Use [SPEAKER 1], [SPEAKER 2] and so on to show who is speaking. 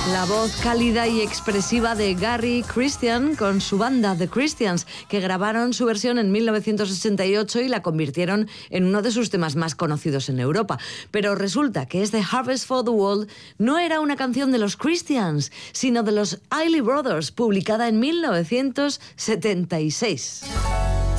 [SPEAKER 1] La voz cálida y expresiva de Gary Christian con su banda The Christians, que grabaron su versión en 1988 y la convirtieron en uno de sus temas más conocidos en Europa. Pero resulta que este Harvest for the World no era una canción de los Christians, sino de los Isley Brothers, publicada en 1976.